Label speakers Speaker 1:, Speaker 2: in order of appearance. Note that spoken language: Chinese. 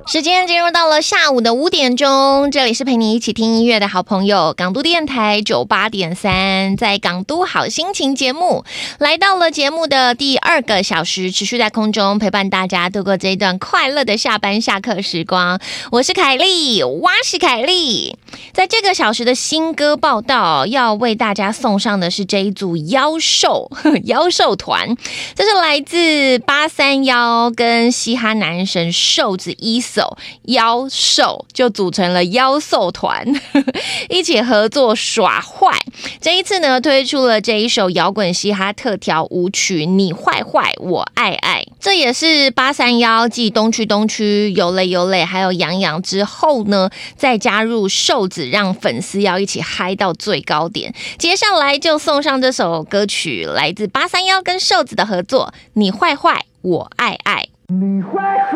Speaker 1: 时间进入到了下午的5点钟，这里是陪你一起听音乐的好朋友港都电台98.3，在港都好心情节目来到了节目的第2个小时，持续在空中陪伴大家度过这一段快乐的下班下课时光。我是凯莉，我是凯莉。在这个小时的新歌报道，要为大家送上的是这一组妖兽团，这是来自831跟嘻哈男神瘦子1妖兽就组成了妖兽团一起合作耍坏。这一次呢，推出了这一首摇滚嘻哈特调舞曲《你坏坏我爱爱》，这也是831继东区东区有磊有磊还有洋洋之后呢，再加入瘦子，让粉丝要一起嗨到最高点。接下来就送上这首歌曲，来自831跟瘦子的合作《你坏坏我爱爱》。
Speaker 2: 你坏坏